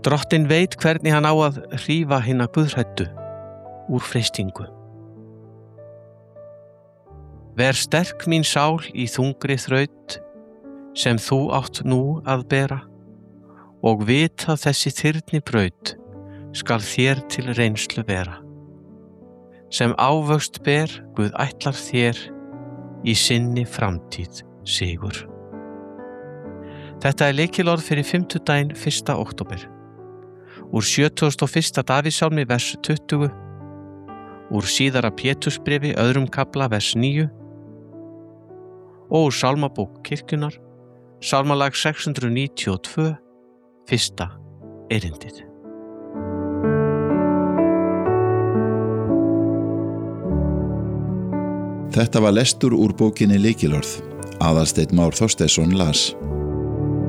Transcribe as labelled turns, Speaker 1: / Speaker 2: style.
Speaker 1: Drottinn veit hvernig hann á að hrífa hina guðhræddu úr freistingu. Ver sterk mín sál í þungri þraut sem þú átt nú að bera og vita þessi þyrni braut skal þér til reynslu vera. Sem ávöxt ber Guð ætlar þér í sinni framtíð sigur. Þetta lykilorð fyrir fimmtudaginn 1. október. Úr 71. Davíðssálmi vers 20, úr síðara Pétursbréfi 2. kafla vers 9 og úr Sálmabók kirkjunnar, Sálmalag 692, 1. erindið.
Speaker 2: Þetta var lestur úr bókinni Lykilorð. Aðalsteinn Már Þorsteinsson las.